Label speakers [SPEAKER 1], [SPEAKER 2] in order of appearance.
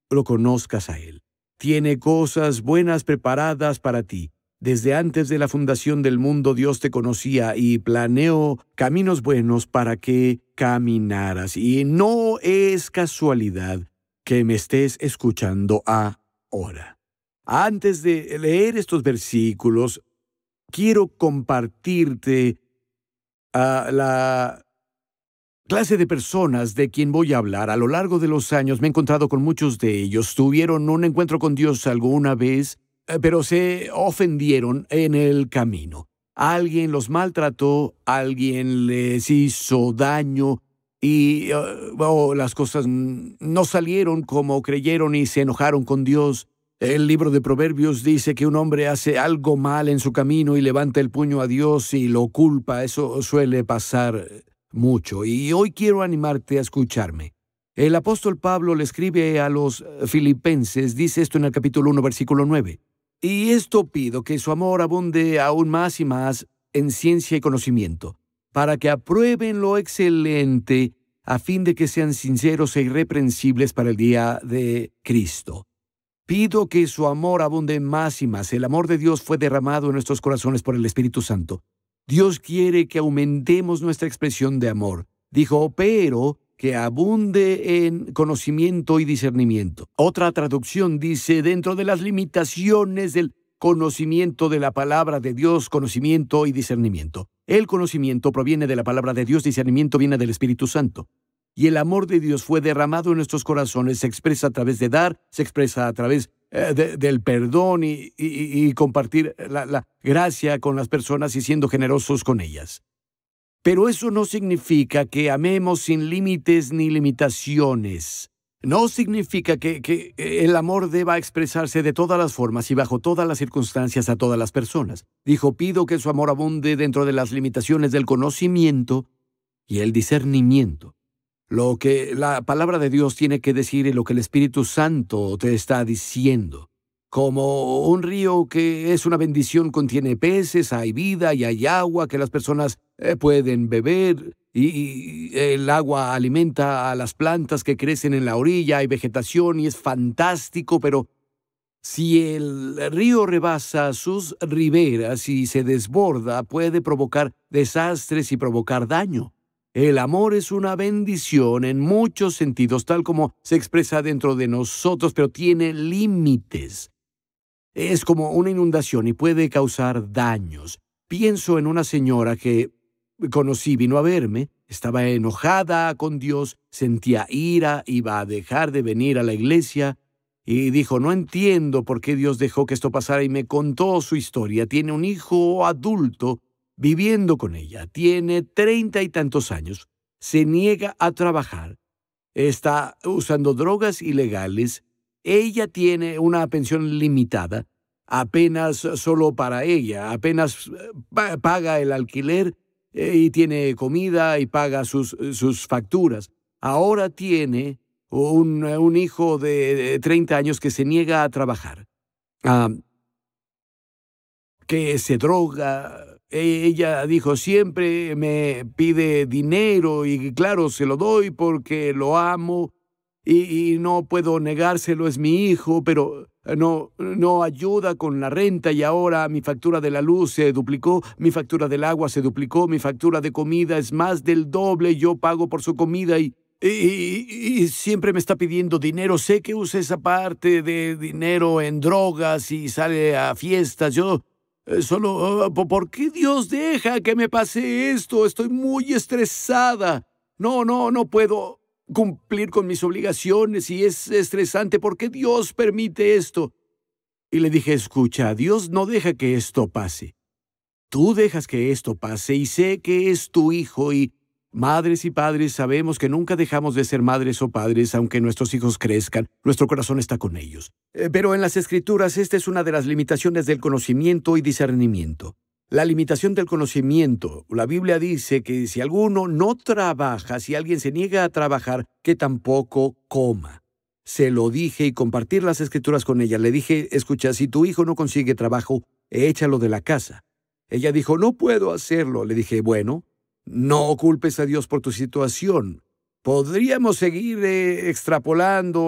[SPEAKER 1] lo conozcas a Él. Tiene cosas buenas preparadas para ti. Desde antes de la fundación del mundo, Dios te conocía y planeó caminos buenos para que caminaras. Y no es casualidad que me estés escuchando ahora. Antes de leer estos versículos, quiero compartirte la clase de personas de quien voy a hablar. A lo largo de los años me he encontrado con muchos de ellos. Tuvieron un encuentro con Dios alguna vez, pero se ofendieron en el camino. Alguien los maltrató, alguien les hizo daño y las cosas no salieron como creyeron y se enojaron con Dios. El libro de Proverbios dice que un hombre hace algo mal en su camino y levanta el puño a Dios y lo culpa. Eso suele pasar mucho. Y hoy quiero animarte a escucharme. El apóstol Pablo le escribe a los filipenses, dice esto en el capítulo 1, versículo 9. Y esto pido, que su amor abunde aún más y más en ciencia y conocimiento, para que aprueben lo excelente, a fin de que sean sinceros e irreprensibles para el día de Cristo. Pido que su amor abunde más y más. El amor de Dios fue derramado en nuestros corazones por el Espíritu Santo. Dios quiere que aumentemos nuestra expresión de amor. Dijo, pero que abunde en conocimiento y discernimiento. Otra traducción dice, dentro de las limitaciones del conocimiento de la palabra de Dios, conocimiento y discernimiento. El conocimiento proviene de la palabra de Dios, discernimiento viene del Espíritu Santo. Y el amor de Dios fue derramado en nuestros corazones, se expresa a través de dar, se expresa a través del perdón y compartir la gracia con las personas y siendo generosos con ellas. Pero eso no significa que amemos sin límites ni limitaciones. No significa que el amor deba expresarse de todas las formas y bajo todas las circunstancias a todas las personas. Dijo, pido que su amor abunde dentro de las limitaciones del conocimiento y el discernimiento. Lo que la palabra de Dios tiene que decir y lo que el Espíritu Santo te está diciendo. Como un río que es una bendición, contiene peces, hay vida y hay agua que las personas pueden beber y el agua alimenta a las plantas que crecen en la orilla, hay vegetación y es fantástico, pero si el río rebasa sus riberas y se desborda, puede provocar desastres y provocar daño. El amor es una bendición en muchos sentidos, tal como se expresa dentro de nosotros, pero tiene límites. Es como una inundación y puede causar daños. Pienso en una señora que conocí, vino a verme, estaba enojada con Dios, sentía ira, iba a dejar de venir a la iglesia y dijo, no entiendo por qué Dios dejó que esto pasara, y me contó su historia. Tiene un hijo adulto viviendo con ella, tiene 30 y tantos años, se niega a trabajar, está usando drogas ilegales, ella tiene una pensión limitada, apenas solo para ella, apenas paga el alquiler y tiene comida y paga sus facturas. Ahora tiene un hijo de 30 años que se niega a trabajar, que se droga. Ella dijo, siempre me pide dinero y claro, se lo doy porque lo amo y no puedo negárselo, es mi hijo, pero no ayuda con la renta y ahora mi factura de la luz se duplicó, mi factura del agua se duplicó, mi factura de comida es más del doble, yo pago por su comida y siempre me está pidiendo dinero. Sé que usa esa parte de dinero en drogas y sale a fiestas. Yo solo, ¿por qué Dios deja que me pase esto? Estoy muy estresada. No puedo cumplir con mis obligaciones y es estresante. ¿Por qué Dios permite esto? Y le dije, escucha, Dios no deja que esto pase. Tú dejas que esto pase y sé que es tu hijo y madres y padres sabemos que nunca dejamos de ser madres o padres aunque nuestros hijos crezcan. Nuestro corazón está con ellos. Pero en las Escrituras esta es una de las limitaciones del conocimiento y discernimiento. La limitación del conocimiento. La Biblia dice que si alguno no trabaja, si alguien se niega a trabajar, que tampoco coma. Se lo dije y compartir las Escrituras con ella. Le dije, escucha, si tu hijo no consigue trabajo, échalo de la casa. Ella dijo, no puedo hacerlo. Le dije, bueno, no culpes a Dios por tu situación. Podríamos seguir extrapolando